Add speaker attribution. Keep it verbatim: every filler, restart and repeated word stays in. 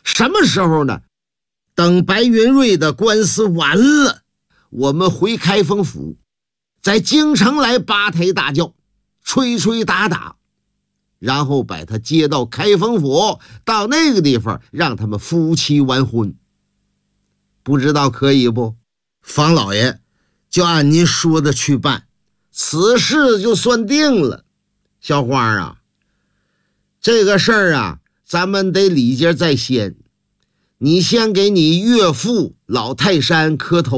Speaker 1: 什么时候呢？等白云瑞的官司完了，我们回开封府，在京城来八抬大轿，吹吹打打，然后把他接到开封府，到那个地方让他们夫妻完婚。不知道可以不？方老爷就按您说的去办，此事就算定了。小花啊，这个事儿啊，咱们得礼节在先，你先给你岳父老泰山磕头。